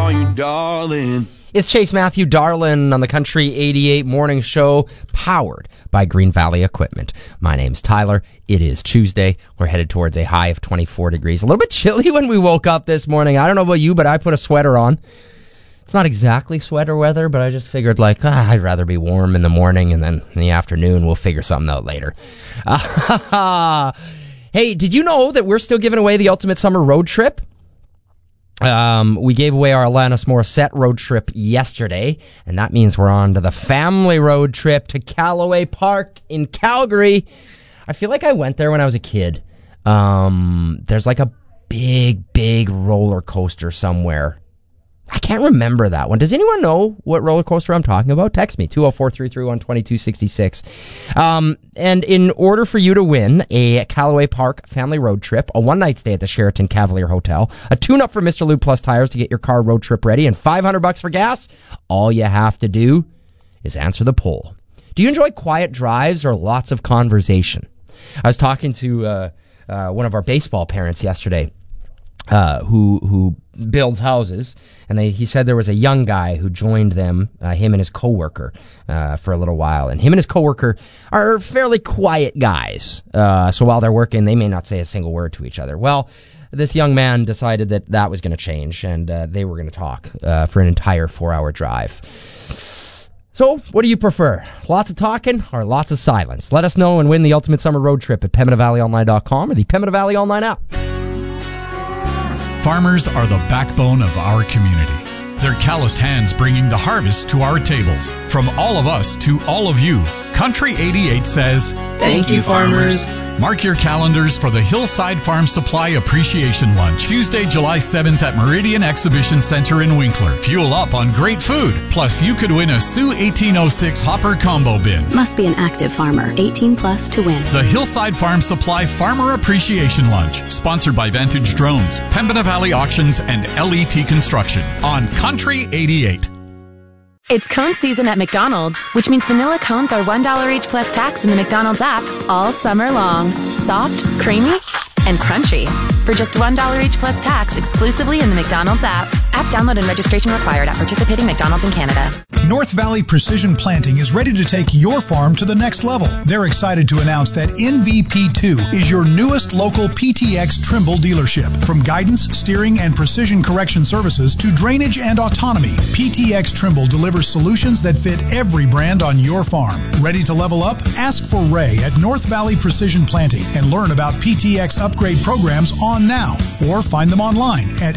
call you darling. It's Chase Matthew Darlin on the Country 88 Morning Show, powered by Green Valley Equipment. My name's Tyler. It is Tuesday. We're headed towards a high of 24 degrees. A little bit chilly when we woke up this morning. I don't know about you, but I put a sweater on. It's not exactly sweater weather, but I just figured, I'd rather be warm in the morning, and then in the afternoon we'll figure something out later. Hey, did you know that we're still giving away the Ultimate Summer Road Trip? We gave away our Alanis Morissette road trip yesterday, and that means we're on to the family road trip to Callaway Park in Calgary. I feel like I went there when I was a kid. There's like a big roller coaster somewhere. I can't remember that one. Does anyone know what roller coaster I'm talking about? Text me, 204-331-2266. And in order for you to win a Callaway Park family road trip, a one-night stay at the Sheraton Cavalier Hotel, a tune-up from Mr. Lube Plus Tires to get your car road trip ready, and $500 for gas, all you have to do is answer the poll. Do you enjoy quiet drives or lots of conversation? I was talking to one of our baseball parents yesterday, who builds houses, and he said there was a young guy who joined them, him and his coworker, for a little while, and him and his coworker are fairly quiet guys, so while they're working, they may not say a single word to each other. Well, this young man decided that was going to change, and they were going to talk for an entire 4-hour drive. So, what do you prefer? Lots of talking or lots of silence? Let us know and win the Ultimate Summer Road Trip at PembinaValleyOnline.com or the Pembina Valley Online app. Farmers are the backbone of our community. Their calloused hands bringing the harvest to our tables. From all of us to all of you, Country 88 says, thank you, farmers. Mark your calendars for the Hillside Farm Supply Appreciation Lunch, Tuesday, July 7th at Meridian Exhibition Center in Winkler. Fuel up on great food. Plus, you could win a Sioux 1806 Hopper Combo Bin. Must be an active farmer, 18 plus to win. The Hillside Farm Supply Farmer Appreciation Lunch, sponsored by Vantage Drones, Pembina Valley Auctions, and LET Construction on Country 88. It's cone season at McDonald's, which means vanilla cones are $1 each plus tax in the McDonald's app all summer long. Soft, creamy, and crunchy. For just $1 each plus tax exclusively in the McDonald's app. App download and registration required at participating McDonald's in Canada. North Valley Precision Planting is ready to take your farm to the next level. They're excited to announce that NVP2 is your newest local PTX Trimble dealership. From guidance, steering, and precision correction services to drainage and autonomy, PTX Trimble delivers solutions that fit every brand on your farm. Ready to level up? Ask for Ray at North Valley Precision Planting and learn about PTX upgrade programs on now, or find them online at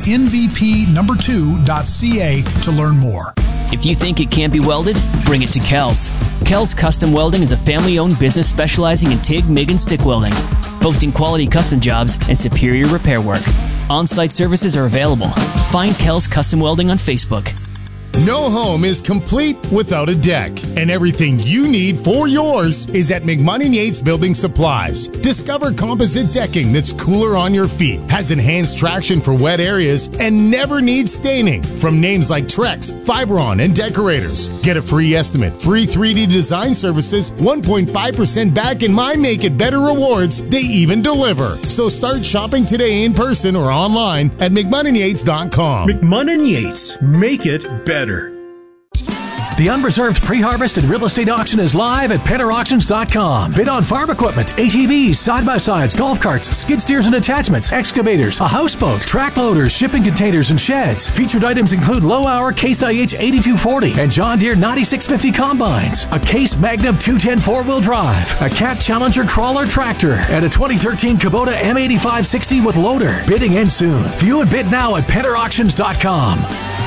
nvp2.ca to learn more. If you think it can't be welded, bring it to Kells. Kells Custom Welding is a family-owned business specializing in TIG, MIG, and stick welding, boasting quality custom jobs and superior repair work. On-site services are available. Find Kells Custom Welding on Facebook. No home is complete without a deck, and everything you need for yours is at McMoney and Yates Building Supplies. Discover composite decking that's cooler on your feet, has enhanced traction for wet areas, and never needs staining. From names like Trex, Fiberon, and Decorators. Get a free estimate, free 3D design services, 1.5% back in My Make It Better rewards. They even deliver. So start shopping today in person or online at McMoneyandYates.com. McMoney and Yates. Make it better. The Unreserved Pre-Harvest and Real Estate Auction is live at PennerAuctions.com. Bid on farm equipment, ATVs, side-by-sides, golf carts, skid steers and attachments, excavators, a houseboat, track loaders, shipping containers, and sheds. Featured items include low-hour Case IH 8240 and John Deere 9650 combines, a Case Magnum 210 4-wheel drive, a Cat Challenger crawler tractor, and a 2013 Kubota M8560 with loader. Bidding ends soon. View and bid now at PennerAuctions.com.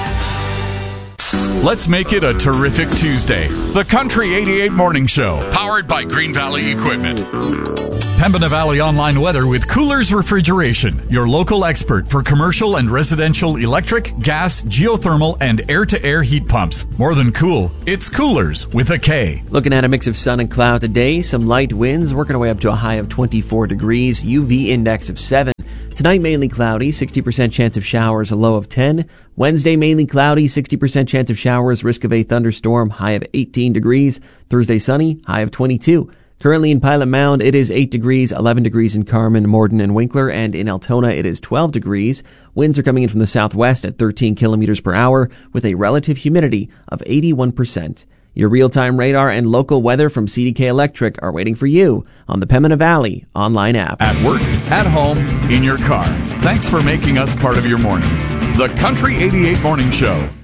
Let's make it a terrific Tuesday. The Country 88 Morning Show, powered by Green Valley Equipment. Pembina Valley Online Weather with Coolers Refrigeration, your local expert for commercial and residential electric, gas, geothermal, and air-to-air heat pumps. More than cool, it's Coolers with a K. Looking at a mix of sun and cloud today, some light winds, working our way up to a high of 24 degrees, UV index of 7. Tonight, mainly cloudy, 60% chance of showers, a low of 10. Wednesday, mainly cloudy, 60% chance of showers, risk of a thunderstorm, high of 18 degrees. Thursday, sunny, high of 22. Currently in Pilot Mound, it is 8 degrees, 11 degrees in Carmen, Morden, and Winkler, and in Altona, it is 12 degrees. Winds are coming in from the southwest at 13 kilometers per hour with a relative humidity of 81%. Your real-time radar and local weather from CDK Electric are waiting for you on the Pembina Valley online app. At work, at home, in your car. Thanks for making us part of your mornings. The Country 88 Morning Show.